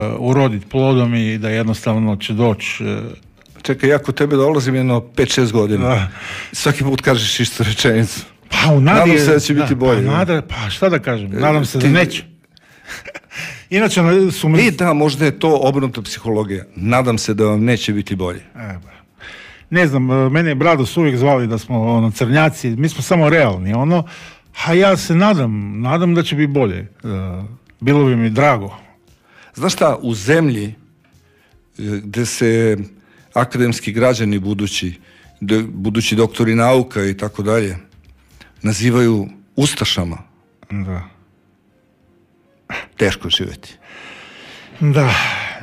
uroditi plodom i da jednostavno će doći. Čekaj, ja kod tebe dolazim jedno 5-6 godina. Svaki put kažeš istu rečenicu. Pa u nadi nadam se da će biti bolje. Pa šta da kažem, nadam se da neće. Inače su mi... Da, možda je to obrnuta psihologija. Nadam se da vam neće biti bolje. Ne znam, mene je Brado su uvijek zvali da smo crnjaci, mi smo samo realni, a ja se nadam da će biti bolje. Bilo bi mi drago. Znaš šta, u zemlji gde se akademski građani budući doktori nauka i tako dalje nazivaju ustašama, da, teško živjeti. Da,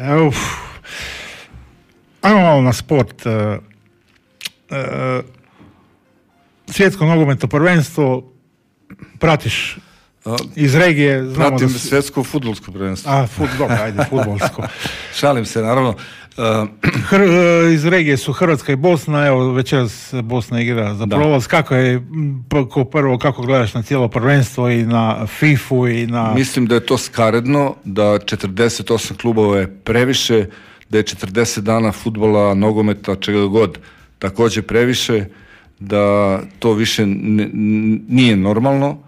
ajmo malo na sport. Svjetsko nogometno prvenstvo pratiš iz regije. Pratim svjetsko fudbalsko prvenstvo. Fudbalsko. Šalim se, naravno. Iz regije su Hrvatska i Bosna, evo večeras Bosna igra za prolaz. Kako gledaš na cijelo prvenstvo i na FIFA-u i na... Mislim da je to skaredno, da 48 klubova je previše, da je 40 dana fudbala, nogometa, čega god također previše, da to više nije normalno,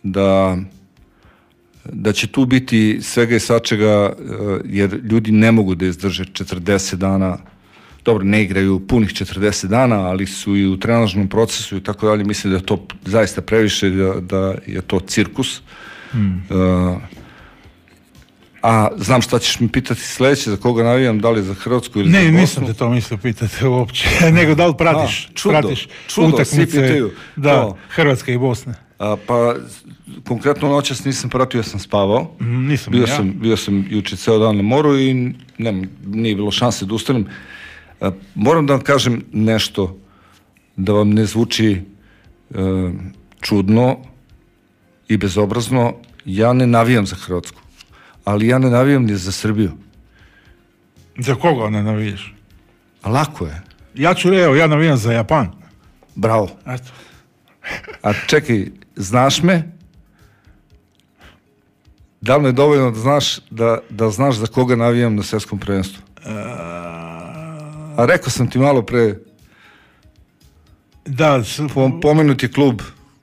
da će tu biti svega i svačega, jer ljudi ne mogu da izdrže 40 dana, dobro, ne igraju punih 40 dana, ali su i u trenažnom procesu i tako dalje. Mislim da je to zaista previše, da je to cirkus. A znam šta ćeš mi pitati sljedeće, za koga navijam, da li za Hrvatsku ili za Bosnu? Ne, nisam te to mislio pitati uopće, nego da li pratiš utakmice Hrvatske i Bosne? Pa konkretno noćas nisam pratio, ja sam spavao. Bio sam juče ceo dan na moru i nije bilo šanse da ustanem. Moram da vam kažem nešto da vam ne zvuči čudno i bezobrazno. Ja ne navijam za Hrvatsku, ali ja ne navijam ni za Srbiju. Za koga ne navijaš? A lako je. Ja navijam za Japan. Bravo. Eto. A čekaj, znaš me? Da li me dovoljno da znaš za koga navijam na svjetskom prvenstvu? A rekao sam ti malo pre, da, pomenuti klub.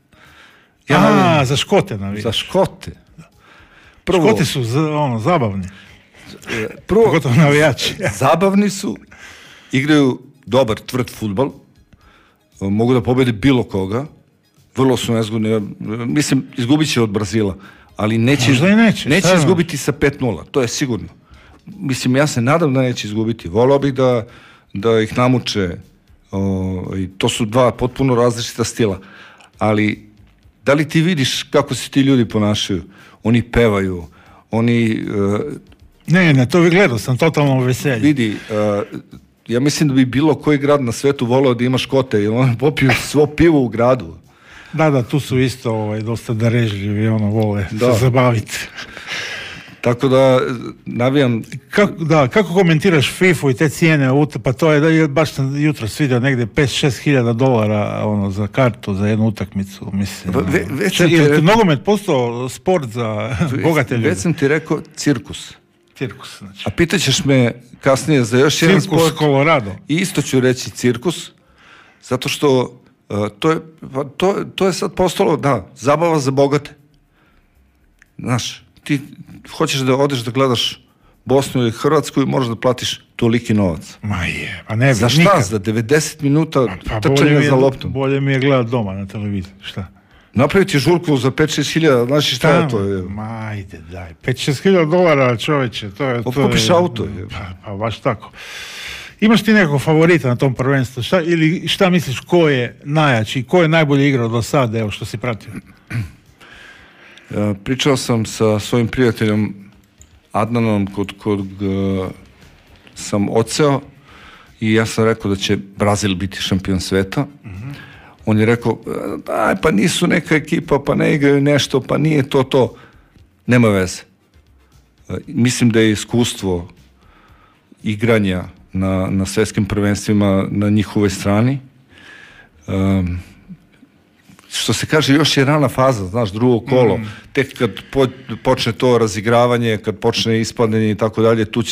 Za Škote navijaš. Za Škote. Škoti su zabavni. Pogotovo navijači. Zabavni su, igraju dobar, tvrd fudbal, mogu da pobede bilo koga, vrlo su nezgodni, mislim, izgubit će od Brazila, ali neće izgubiti sa 5-0, to je sigurno. Mislim, ja se nadam da neće izgubiti, volao bih da ih namuče, i to su dva potpuno različita stila, ali da li ti vidiš kako se ti ljudi ponašaju? Oni pevaju, oni... Ne, to gledao sam, totalno veselje. Vidi, ja mislim da bi bilo koji grad na svetu voleo da ima Škote, jer oni popiju svo pivo u gradu. Da, tu su isto dosta darežljivi, vole se zabaviti. Tako da, navijam... Kako komentiraš FIFA i te cijene? Pa to je, baš sam jutro vidio negdje $5,000 za kartu, za jednu utakmicu, mislim. Je nogomet postao sport za bogate ljude? Već sam ti rekao cirkus. Cirkus, znači. A pitaćeš me kasnije za još jedan sport. Cirkus Colorado. I isto ću reći cirkus, zato što to je sad postalo, zabava za bogate. Znaš, ti hoćeš da odeš da gledaš Bosnu ili Hrvatsku i možeš da platiš toliki novac. Pa ne bi. Za šta? Nikad. Za 90 minuta trčanja za loptom. Bolje mi je gledat doma na televiziji. Šta? Napraviti žurku za 5-6 hiljada, znaš šta je to? Ajde, daj. $5,000 čoveče, to je... Kupiš auto. Pa baš tako. Imaš ti nekog favorita na tom prvenstvu? Šta misliš, ko je najjači, ko je najbolje igrao do sada, evo što si pratio? Pričao sam sa svojim prijateljom Adnanom kod sam odseo i ja sam rekao da će Brazil biti šampion sveta. On je rekao, pa nisu neka ekipa, pa ne igraju nešto, pa nije to. Nema veze. Mislim da je iskustvo igranja na svjetskim prvenstvima na njihovoj strani. što se kaže, još je rana faza, znaš, drugo kolo. Tek kad počne to razigravanje, kad počne ispadanje i tako dalje, tu će